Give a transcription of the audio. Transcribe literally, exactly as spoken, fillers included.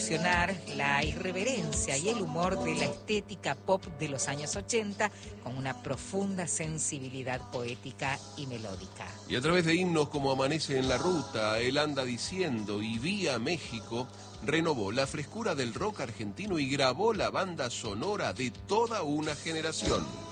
fusionar la irreverencia y el humor de la estética pop de los años ochenta con una profunda sensibilidad poética y melódica. Y a través de himnos como Amanece en la Ruta, Él anda diciendo y Vía México, renovó la frescura del rock argentino y grabó la banda sonora de toda una generación.